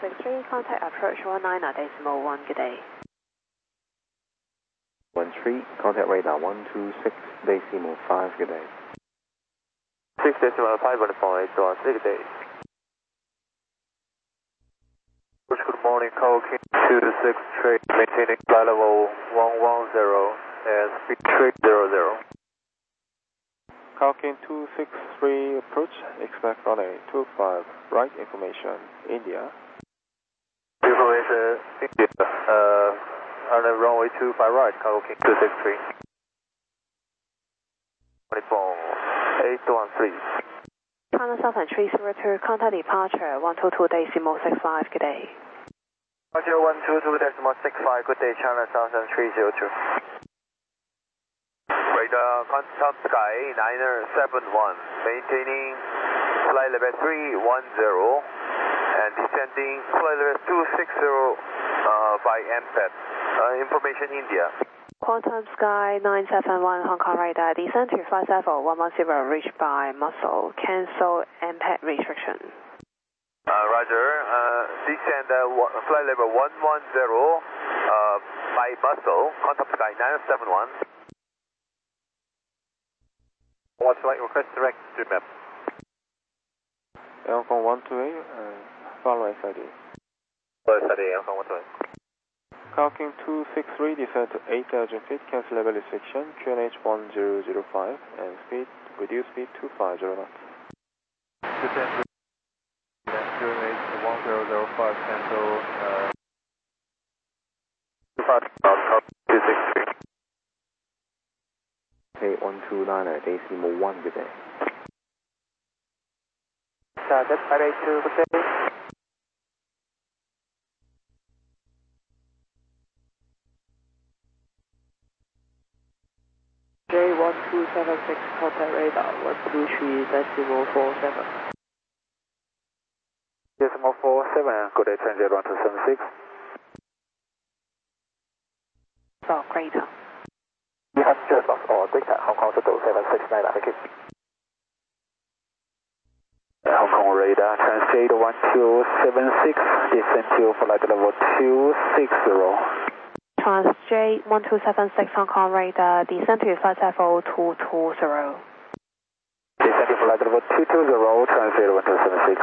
263, contact approach 19.1, good day. 13, contact radar 126.5, good day. 6.514, good day. Good morning, Cargo King 263, maintaining flight level 110 and speed 300. Cargo King 263, approach, expect runway 25, right information, India. Information, India, on the runway 25 right, Cargo King 263. 813. China Southern 302, contact departure 122.65, good day. Roger 122.65, good day, China Southern 302. Radar, contact sky 971, maintaining flight level 310, and descending flight level 260 by MPET. Information India. Quantum Sky 971 Hong Kong radar, descend to flight level 110, reached by muscle, cancel MPET restriction. Roger, descend flight level 110 by muscle, contact sky 971. What's flight request direct to map? Air Hong Kong 128, follow SID. Follow SID, Air Hong Kong 128. Cargo King 263, descend to 8,000 feet, cancel level restriction, QNH 1005, and speed, reduce speed 250 knots. Descend to QNH 1005, cancel 250 knots, 263. Okay, 129.1, good day. Target 582, good day. J1276, contact radar 123.47. Decimal 47, good day, transit 1276. So, greater. You have just lost all data, Hong Kong 769, thank you. Hong Kong radar, translate 1276, descend to flight level 260. Transj 1276 Hong Kong radar, descend to flight level 220. Descend to flight level 220, translate 1276.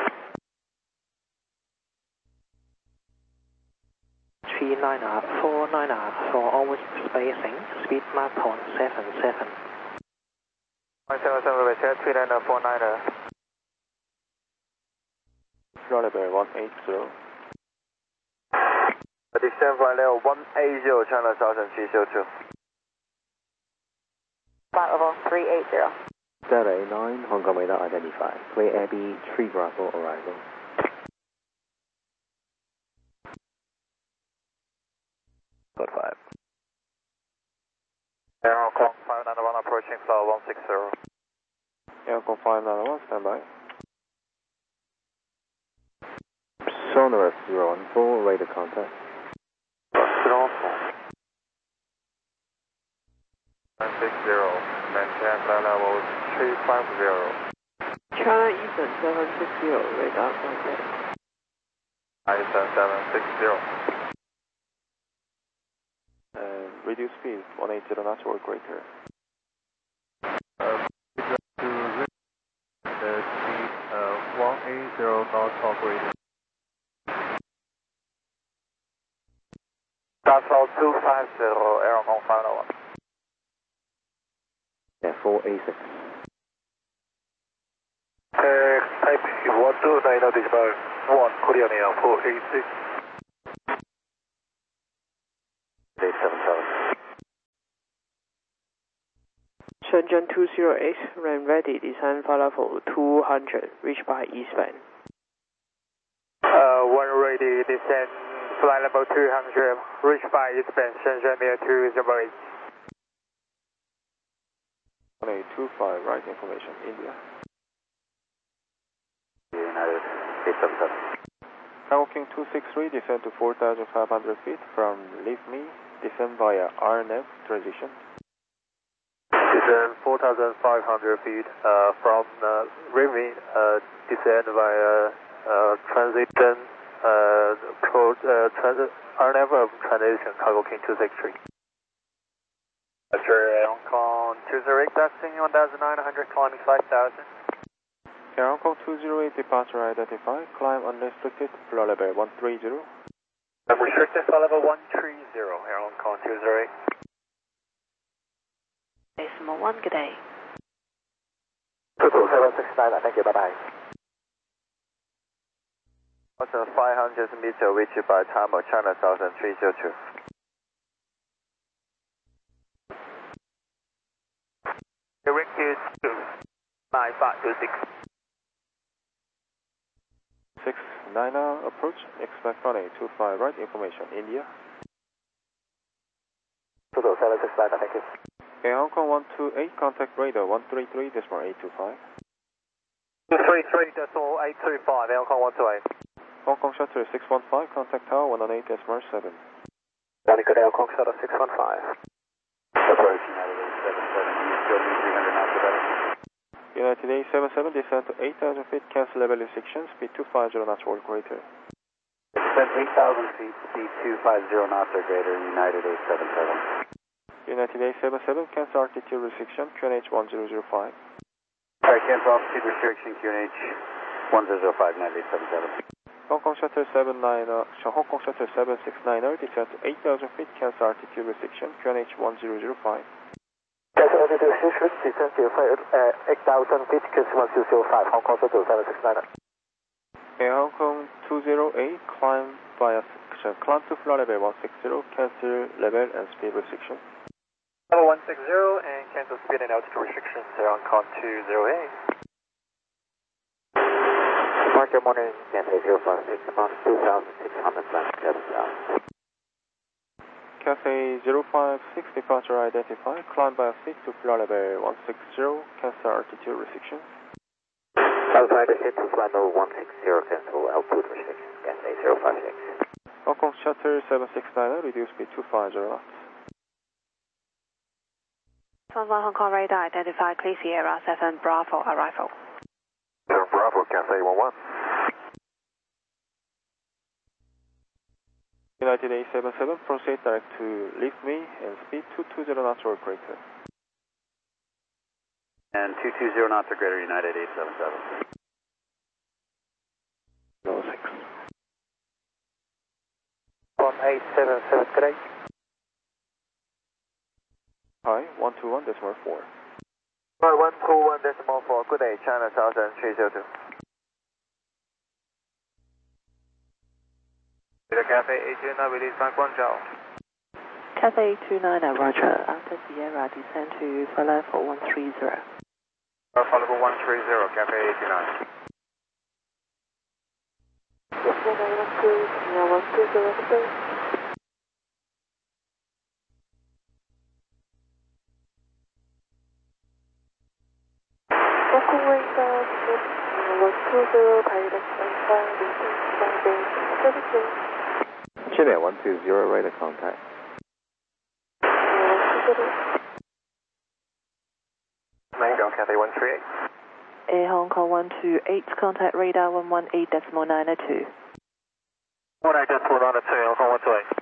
39.5, 4 onward spacing, speed Mach 77. 177, 3949. Flight level 180. Descend flight level 180, China Southern 302. Flight level 380. Delta 9, Hong Kong radar identified. Clear Abbey, 3 Bravo arrival. Code 5. Air Hong Kong 591 approaching flight 160. Air Hong Kong 591, stand by. Sonorous 014, radar contact. 160, maintain flight level 350. China Eastern 760, radar contact. Eastern 760. Reduce speed 180 knots or greater. Speed 180 knots or greater. That's 250, Air Hong Kong 591. Yeah, 486. Taipei 129.1, Korean Air 486. 877. Shenzhen 208, ram ready, descend flight level 200, reached by eastbound. One ready, descend flight level 200, reached by eastbound, Shenzhen Air 208. 1825, right information, India. United 877. Cargo King 263, descend to 4,500 feet from Leave Me, descend via RNF transition. Descend 4,500 feet from Leave Me, descend via transition RNAV of transition, cargo King 263. Roger, Hong Kong 208, passing 1,900, climbing 5,000. Air Hong Kong 208, departure identified, climb unrestricted, floor level 130. Restricted, floor level 130, Air Hong Kong 208. Decimal 1, good day. 22769, thank you, bye-bye. 500 meter, reached by time of China Southern 302. Direct is 29526. 69 approach, expect runway 25 right, information, India. 22769, thank you. Air Hong Kong 128, contact radar 133, decimal 825. 233, decimal 825, Air Hong Kong 128. Hong Kong Shuttle 615, contact tower 118, decimal 7. Johnny Good, Air Hong Kong Shuttle 615. Approach United United A77, A77, descend to 8,000 feet, cancel level restriction, speed 250 knots or greater. Descend 8,000 feet, speed 250 knots or greater, United A77. United A77, cancel altitude restriction, QNH 1005. Sorry, cancel altitude restriction, QNH 1005, United A77. Hong Kong Shuttle 7690, descend to 8,000 feet, cancel altitude restriction, QNH 1005. Cancel altitude restriction, descend to 8,000 feet, QNH 1005, Hong Kong Shuttle 7690. Air Hong Kong 208, climb to floor level 160, cancel level and speed restriction. Level 160 and cancel speed and altitude restrictions, Air Hong Kong 208. Departure morning, cancel 056, about 2,600 left, 7,000. Cathay 056, departure identified, climb by a speed to floor level 160, cancel altitude restriction. Outside the hit to flight level 160, cancel altitude restrictions, Cathay 056. Hong Kong Shuttle 7690, reduce speed 250 knots. 11 Hong Kong radar identified, clear Sierra 7 Bravo arrival. Bravo, Cathay 11. United A77, proceed direct to leave me and speed 220 knots or greater. And 220 knots or greater, United A77. 06. 1877, good day. Hi, 121, decimal 4. 121 decimal 4, good day, China Southern 302. Cathay 829, release back 1 Zhao. Cathay 829, Roger, Alpha Sierra, descend to flight level 130. Flight level 130, Cathay 829. Yes, 130, Hong Kong radar, 120, direct flight, servicing. Chile 120, radar contact. Mango, Cathay 138. Air Hong Kong 128, contact radar 118.902. 118.902, Hong Kong 128.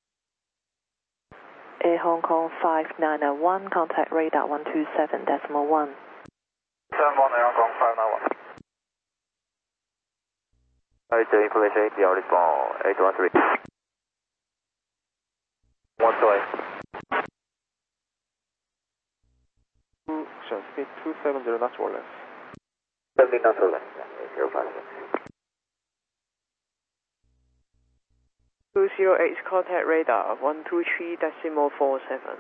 Air Hong Kong 5901, contact radar 127.1. 71, Air Hong Kong 591. The information 8, the respond 813. 128. Speed 270 knots or less. 70 knots or less, 056. 208, contact radar 123.47.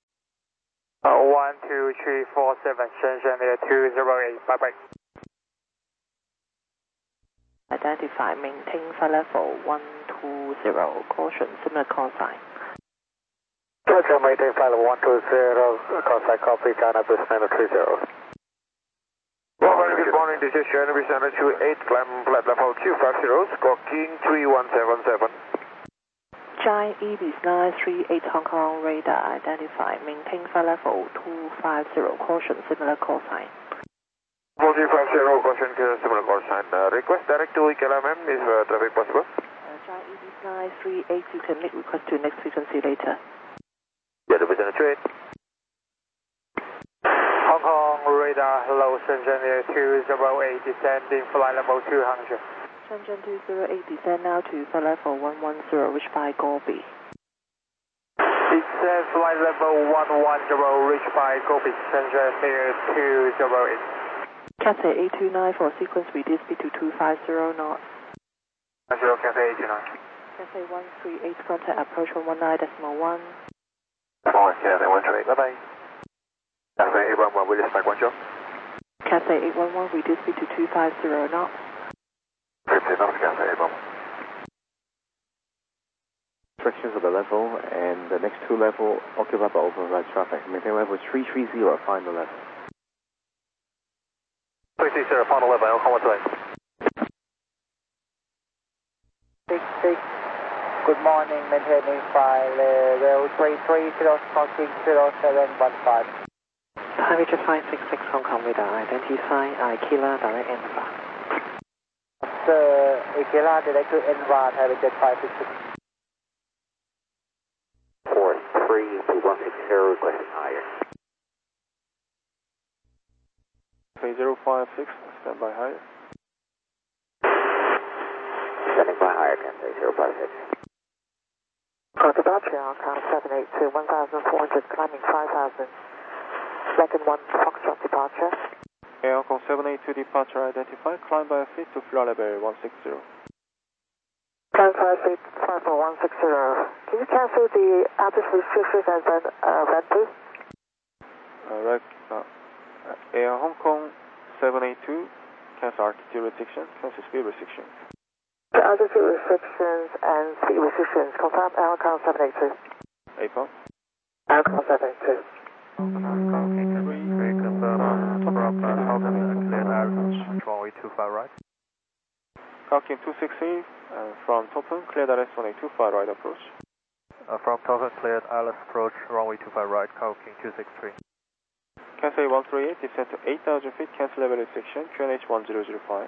12347, Shenzhen Air 208, bye bye. Identify, maintain flight level 120, caution, similar call sign. Roger, maintain flight level 120, call sign copy, China Business 930. Good morning, this is China Business 928, climb flight level 250, squawking 3177. Giant Ibis 938 Hong Kong radar identified, maintain flight level 250, caution, similar call sign. 250, caution, similar call sign. Request direct to KLM, is traffic possible? Giant EBS 938, you can make request to next frequency later. Yeah, representative trade. Hong Kong radar, hello, Shenzhen Air 208, descending flight level 200. Shenzhen 208, descend now to flight level 110, reach by Gobi. Descend flight level 110, reach by Gobi, Shenzhen Air 208. Cathay 829 for sequence reduce speed to 250 knots. 0, Cathay 829. Cathay 138, contact approach 119.1. Cathay 138, bye-bye. Cathay 811, we dispatch 1 show. Cathay 811, reduce speed to 250 knots. 50 knots, Cathay 811. Directions of the level and the next two level occupied by override traffic. Maintain level 330, final level. 330, final level, I'll call it today. 66. Good morning, maintaining file level 330, crossing 0715. Parameter 566 Hong Kong radar, identify Aquila direct Enva. Sir, Aquila direct to Enva, Parameter 566. 432160, requesting higher. 3056, stand by higher. Standing by higher, Cathay 056. Departure, Alcon 782, 1,400, climbing 5,000. Second 1, Foxtrot departure. Air Hong Kong 782 departure identified, climb by a feet to flight level 160. Climb 5 feet, 54160. Can you cancel the altitude restrictions and then vent please? Air Hong Kong 782, cancel altitude restriction, cancel speed restriction. The altitude restrictions and speed restrictions, confirm Alcon 782. APON. Alcon 782. Runway 25 right. Calkin 268, from Topham, cleared ILS 1825 right approach. From Topham, cleared ILS approach, runway 25 right, Calking 263. Cathay 138, descend to 8,000 feet, cancel level restriction, QNH 1005.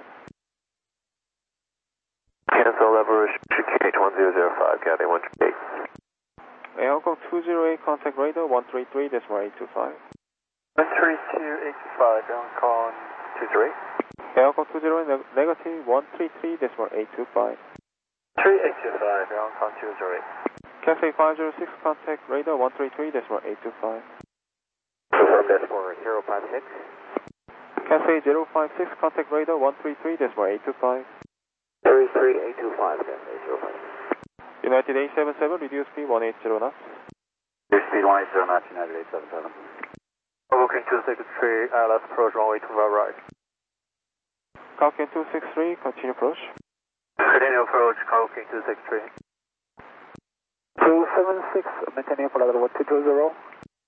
Cancel level restriction, QNH 1005, Cathay 138. Air Hong Kong 208, contact radar 133.825. 13285, Hong Kong 23. Air Hong Kong 20 negative 133.825. 3825, Hong Kong 208. Cathay 506, contact radar 133.825. Confirm decimal 056. Cathay 056, contact radar 133.825. 33825, Cathay 056. United 877, reduce speed 180 knots. Reduce speed 180 knots, United 877. Booking 263, ILS approach, runway 25 right. Calkin 263, continue approach. Continue approach, Calking 263. 276, maintaining flight level 220.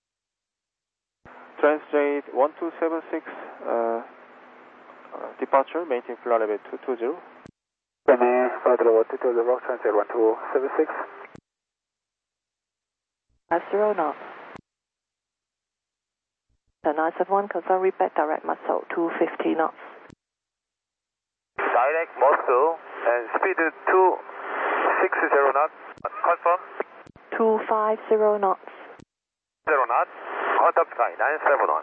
Transjade 1276, departure, maintain flight level 220. Maintaining flight level 220, translate 1276. 50 knots. The 971, confirm reback direct muscle, 250 knots. Direct muscle and speed 260 knots. Confirm. 250 knots. 0 knots. Contact sky 971.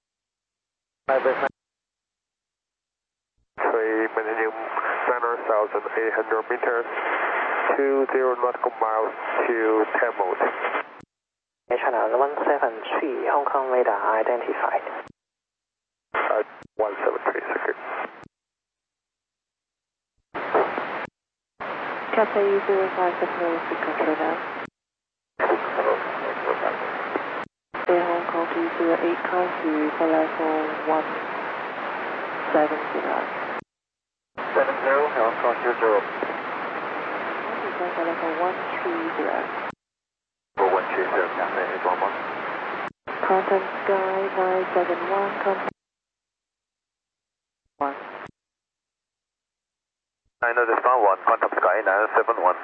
3 maintaining 9,800 meters. 20 nautical miles to 10 mode. Channel 173, Hong Kong radar identified. 173, second. Cathay 0570, speed control now. Air Hong Kong 208, climb to for level 170. 70, Hong Kong 20. For level 130. 130, Cathay 811. Contact Sky 971, contact 1. I know this one, contact Sky 971.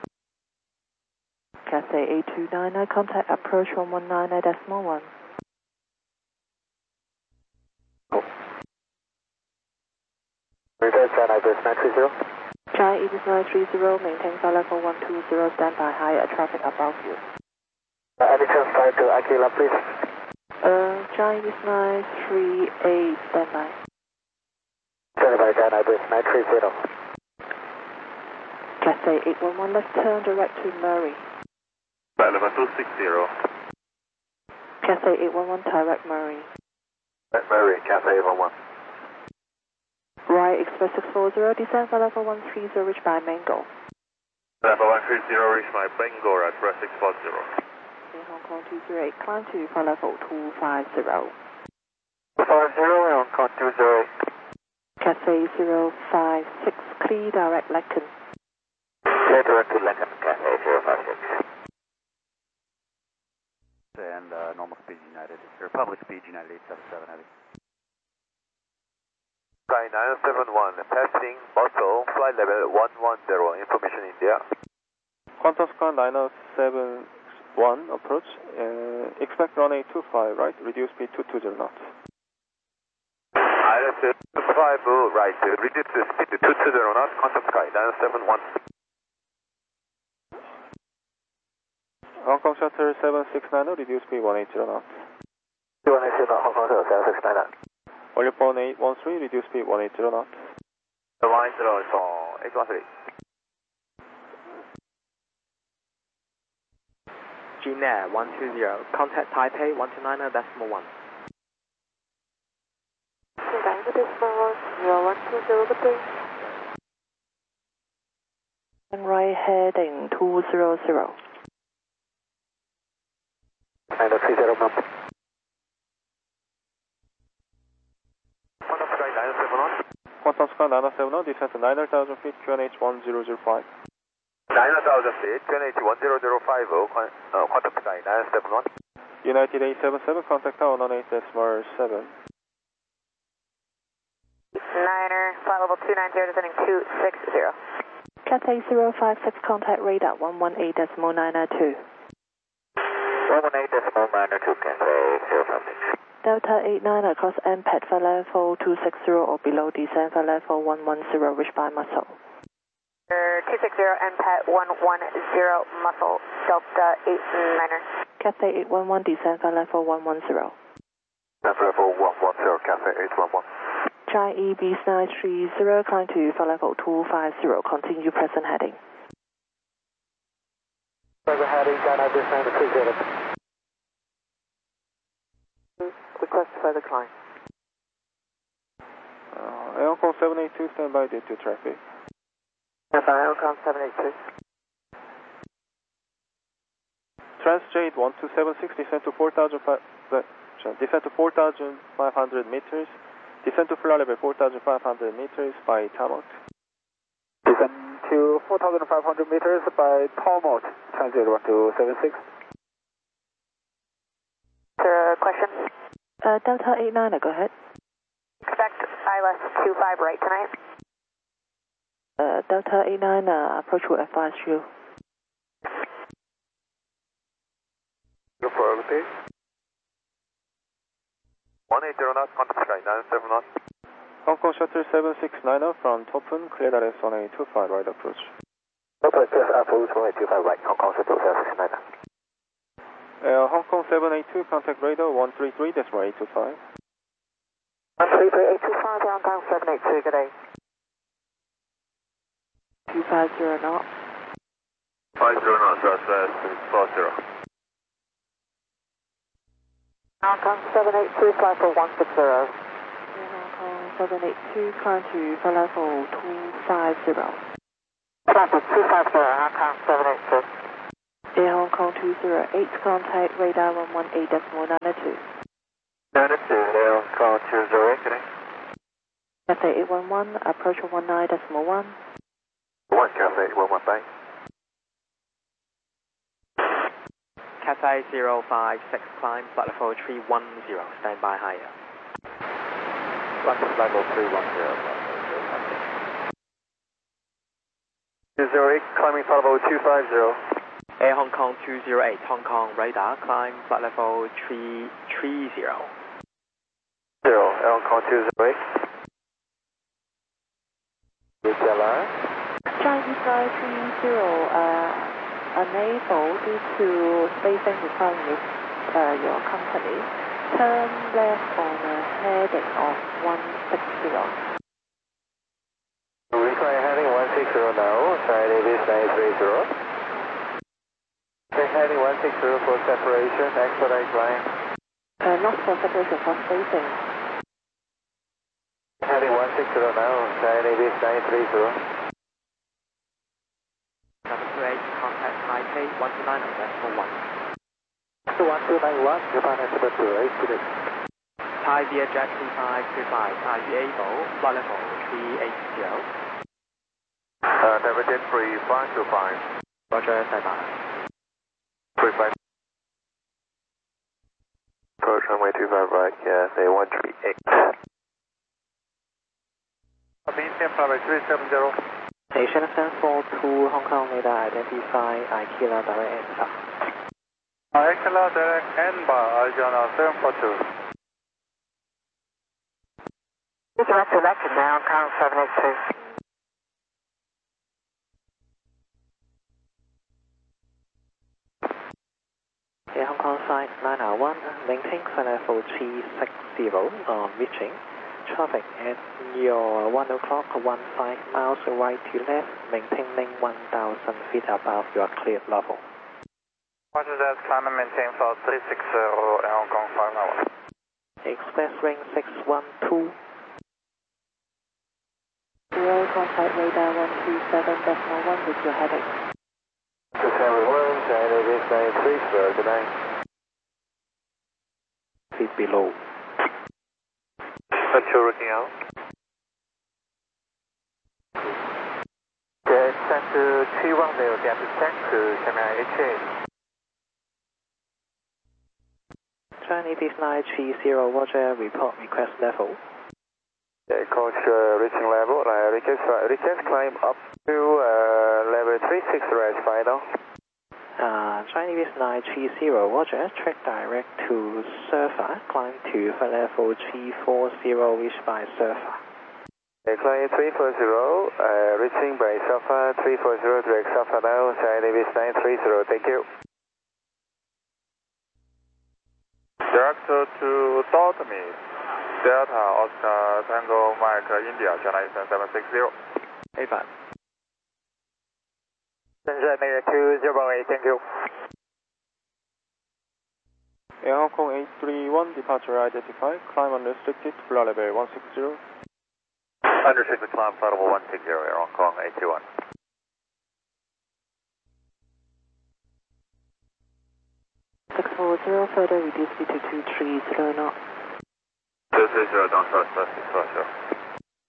Cathay 8299, contact approach 119.1. Return China, Iberis 930. China Ibis 930, maintain flight level 120, stand by higher traffic above you. Addition flight to Aquila, please. China Ibis 938, stand by. Stand by, China Ibis 930. Cathay 811, left turn direct to Murray. Flight level 260. Cathay 811, direct Murray. Murray, Cathay 811. Right, Express 640, descend flight level 130, reach by Mango. Level 130, reach my Bengal at Express 640. Hong Kong 208, climb to flight level 250. 250, Hong Kong 208. Cathay 056, clear direct Lacan. Clear direct to Lacan, Cathay 056. And normal speed United, or public speed United 877 heavy. Sky 971, passing Muscle, flight level 110, information India. Qantas Sky 971 approach, expect runway 25, right? Reduce speed to 20 knots. Island 25, right, reduce the speed to 220 knots, Qantas Sky 971. Hong Kong Shuttle 769, reduce speed 180 knots. 180 knots, Hong Kong 769. Olipon 813, reduce speed 180 knots. The line 0 is for 813. GNair 120, contact Taipei 129.1. And right heading 200. 930 number. Qantas Sky 971. Qantas Sky 970, descend to 9,000 feet, QNH 1005. 9,000 feet, QNH 1005, Qantas Sky 971. United 877, contact tower 118.7. Niner, flight level 290, descending 260. Cathay 056, contact radar 118.902. 118.902, Cathay 056. Delta 89 across MPAD for level 260 or below, descend for level 110, reach by Muscle. 260, MPAT 110, Muscle, Delta 89er. Cathay 811, descend for level 110. Level 110, Cathay 811. China Ibis 930, climb to for level 250, continue present heading. Present heading, China Ibis 930. Request further climb. Hong Kong 782, stand by due to traffic. Hong Kong 782. Transjade 1276, descend to 4,500 meters. Descend to flight level 4,500 meters by Tamot. Descend to 4,500 meters by Talmot, transit 1276. Question? Delta 89, go ahead. Expect ILS 25 right tonight. Delta 89, approach will advise you. Look for overtake. 180 knots, Qantas Sky 97 knots. Hong Kong Shuttle 769 from Topun, clear RS 1825, right approach. Approach 125 right, Hong Kong Shuttle 769. Hong Kong 782, contact radar 133.825. 133.825, Hong Kong 782, good day. 250 knots. 50 knots, Southwest 640. Hong Kong 782, fly for 160. Hong Kong 782, climb to for level 250. Fly for 250, Hong Kong 782. Air Hong Kong 208, contact radar 118.902. 92, Air Hong Kong 208, good day. Cathay 811, approach 19.1. 1 Cathay 811, bye. Cathay 056, climb, flight level 310, stand by higher. Flight level 310. 208, climbing flight level 250. Air Hong Kong 208, Hong Kong radar, climb, flight level 330. 0, Air Hong Kong 208. DTLR. Chinese 930, unable due to spacing requirements your company, turn left on a heading of 160. Recline heading 160 now, China East 930. Heading 160 for separation, expedite line. Not for separation, for spacing. Heading 160 now, China East 930. Number 28, contact Taipei 129 on decimal 1. 1291, Japan Estimate 28, Thai via jet 3525, are you able, flight level 380. Divergent 3525. Roger, stand by. 35. Approach runway 25 right, say 138. Maintain flight 370. Station FM42 Hong Kong radar identify Aikila direct answer. Aikila direct N-bar, Arjuna 742. Direct selected now, Hong Kong 782. Hong Kong side 901, maintain flight level 360 on reaching. Traffic at your 1 o'clock, 15 miles right to left, maintaining 1,000 feet above your clear level. Roger that, climb and maintain flight 360 Hong Kong 591. Express ring 612. Zero contact radar 127.1 with your heading. 271, China East 930, good night. Feet below. Maturity out. Descent to 210, gap descent to Shanghai H8. Chinese 930, Roger, report request level. Coach reaching level, request climb up to level 36 right final. Chinese 930, Roger, track direct to Surfer, climb to flight level 340, reached by Surfer. Climb 340, reaching by Surfer 340, direct Surfer now, Chinese 930, thank you. Director to Dortmund, Delta Oscar Tango Mike India, China Eastern 760. Over. Shenzhen 208, thank you. Air Hong Kong 831, departure identified, climb unrestricted, flight level 160. Unrestricted climb, flight level 160, Air Hong Kong 821. Further reduce speed to 230 knots. 230, don't trust us, 640.